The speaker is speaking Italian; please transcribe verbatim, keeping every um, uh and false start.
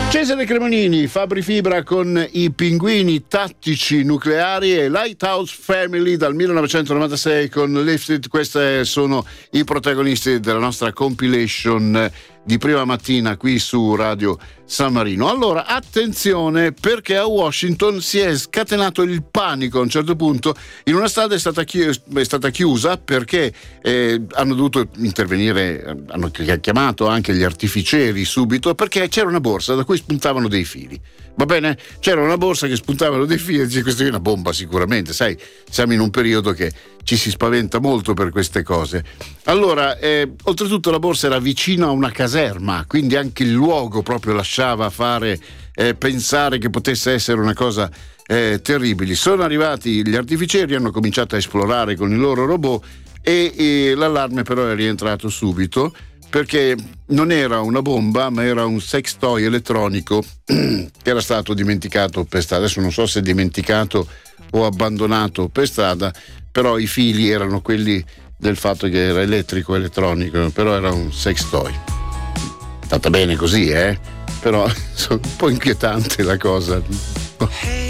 Cesare Cremonini, Fabri Fibra con i pinguini tattici nucleari e Lighthouse Family dal millenovecentonovantasei con Lifted. Questi sono i protagonisti della nostra compilation di prima mattina qui su Radio San Marino. Allora, attenzione, perché a Washington si è scatenato il panico. A un certo punto in una strada è stata, chi- è stata chiusa perché eh, hanno dovuto intervenire, hanno chiamato anche gli artificieri subito, perché c'era una borsa da cui spuntavano dei fili. Va bene? C'era una borsa che spuntavano dei fili e dice: questa è una bomba sicuramente. Sai, siamo in un periodo che ci si spaventa molto per queste cose. Allora, eh, oltretutto la borsa era vicino a una caserma, quindi anche il luogo proprio lasciava fare eh, pensare che potesse essere una cosa eh, terribile. Sono arrivati gli artificieri, hanno cominciato a esplorare con i loro robot e, e l'allarme però è rientrato subito, perché non era una bomba ma era un sex toy elettronico che era stato dimenticato per strada. Adesso non so se dimenticato o abbandonato per strada, però i fili erano quelli del fatto che era elettrico elettronico, però era un sex toy. È andata bene così, eh? Però un po' inquietante la cosa.